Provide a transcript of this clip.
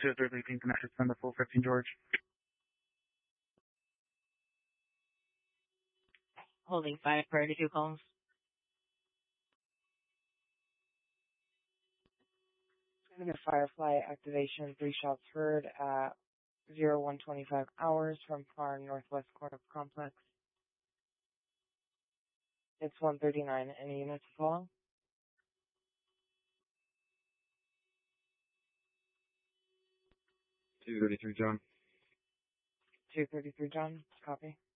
to 318 connected, send the full 15 George. Holding 5 priority 2 calls. It's going to be a Firefly activation, 3 shots heard at 0125 hours from far northwest corner of complex. It's 139. Any units to follow? 233 John. 233 John. Copy.